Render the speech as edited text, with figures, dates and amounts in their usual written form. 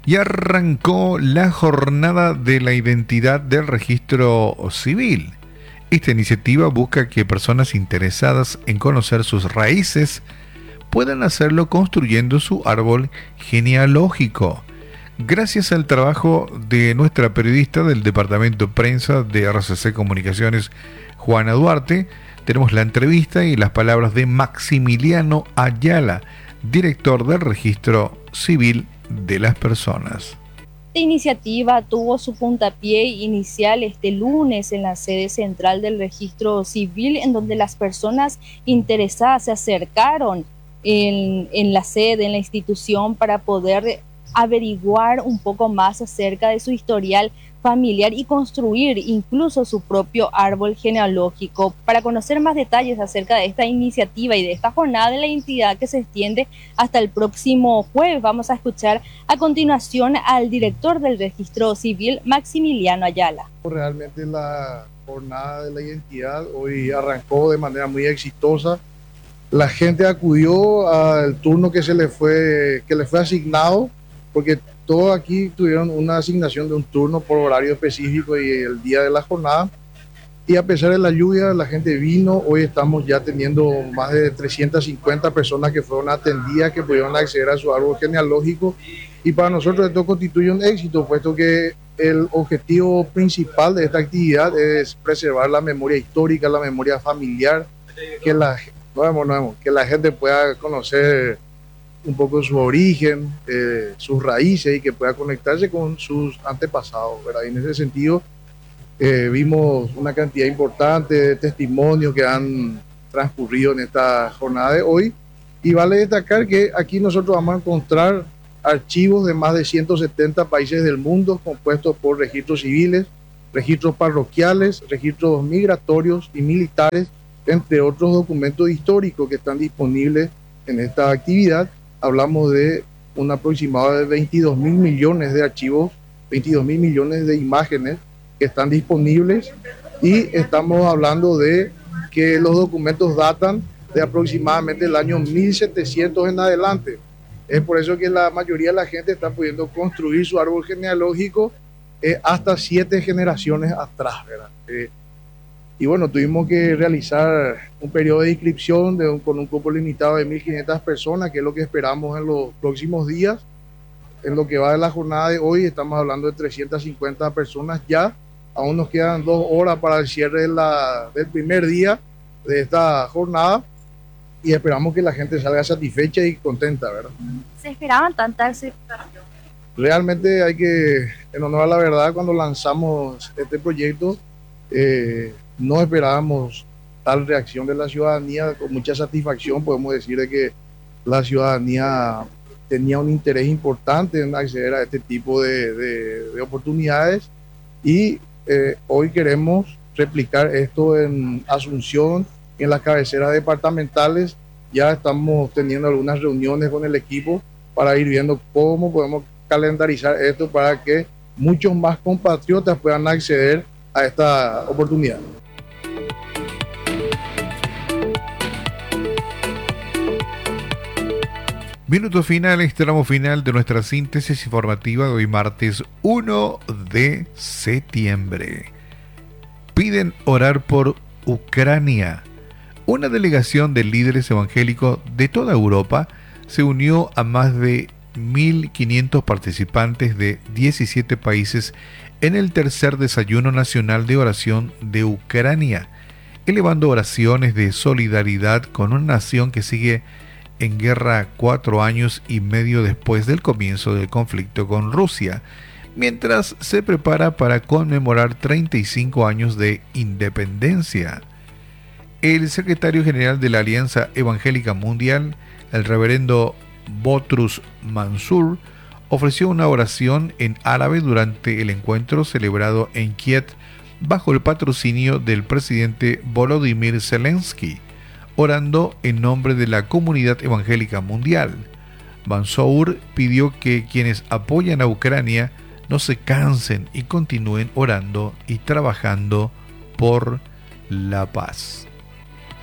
Y arrancó la jornada de la identidad del registro civil. Esta iniciativa busca que personas interesadas en conocer sus raíces puedan hacerlo construyendo su árbol genealógico. Gracias al trabajo de nuestra periodista del departamento prensa de RCC Comunicaciones, Juana Duarte, tenemos la entrevista y las palabras de Maximiliano Ayala, director del Registro Civil de las Personas. Esta iniciativa tuvo su puntapié inicial este lunes en la sede central del Registro Civil, en donde las personas interesadas se acercaron en la sede, en la institución, para poder averiguar un poco más acerca de su historial familiar y construir incluso su propio árbol genealógico. Para conocer más detalles acerca de esta iniciativa y de esta jornada de la identidad que se extiende hasta el próximo jueves, vamos a escuchar a continuación al director del Registro Civil, Maximiliano Ayala. Realmente la jornada de la identidad hoy arrancó de manera muy exitosa. La gente acudió al turno que le fue asignado, porque todos aquí tuvieron una asignación de un turno por horario específico y el día de la jornada. Y a pesar de la lluvia, la gente vino. Hoy estamos ya teniendo más de 350 personas que fueron atendidas, que pudieron acceder a su árbol genealógico. Y para nosotros esto constituye un éxito, puesto que el objetivo principal de esta actividad es preservar la memoria histórica, la memoria familiar, que la gente pueda conocer un poco su origen, sus raíces, y que pueda conectarse con sus antepasados, ¿verdad? Y en ese sentido vimos una cantidad importante de testimonios que han transcurrido en esta jornada de hoy, y vale destacar que aquí nosotros vamos a encontrar archivos de más de 170 países del mundo, compuestos por registros civiles, registros parroquiales, registros migratorios y militares, entre otros documentos históricos que están disponibles en esta actividad. Hablamos de un aproximado de 22 mil millones de archivos, 22 mil millones de imágenes que están disponibles, y estamos hablando de que los documentos datan de aproximadamente el año 1700 en adelante. Es por eso que la mayoría de la gente está pudiendo construir su árbol genealógico hasta 7 generaciones atrás, ¿verdad? Y bueno, tuvimos que realizar un periodo de inscripción con un cupo limitado de 1.500 personas, que es lo que esperamos en los próximos días. En lo que va de la jornada de hoy, estamos hablando de 350 personas ya. Aún nos quedan 2 horas para el cierre del primer día de esta jornada, y esperamos que la gente salga satisfecha y contenta, ¿verdad? ¿Se esperaban tanta aceptación? Realmente hay que, en honor a la verdad, cuando lanzamos este proyecto, no esperábamos tal reacción de la ciudadanía. Con mucha satisfacción podemos decir de que la ciudadanía tenía un interés importante en acceder a este tipo de oportunidades, y hoy queremos replicar esto en Asunción, en las cabeceras departamentales. Ya estamos teniendo algunas reuniones con el equipo para ir viendo cómo podemos calendarizar esto para que muchos más compatriotas puedan acceder a esta oportunidad. Minuto final, tramo final de nuestra síntesis informativa de hoy martes 1 de septiembre. Piden orar por Ucrania. Una delegación de líderes evangélicos de toda Europa se unió a más de 1.500 participantes de 17 países en el tercer desayuno nacional de oración de Ucrania, elevando oraciones de solidaridad con una nación que sigue en guerra 4 años y medio después del comienzo del conflicto con Rusia, mientras se prepara para conmemorar 35 años de independencia. El secretario general de la Alianza Evangélica Mundial, el reverendo Botrus Mansur, ofreció una oración en árabe durante el encuentro celebrado en Kiev bajo el patrocinio del presidente Volodymyr Zelensky, orando en nombre de la comunidad evangélica mundial. Mansour pidió que quienes apoyan a Ucrania no se cansen y continúen orando y trabajando por la paz.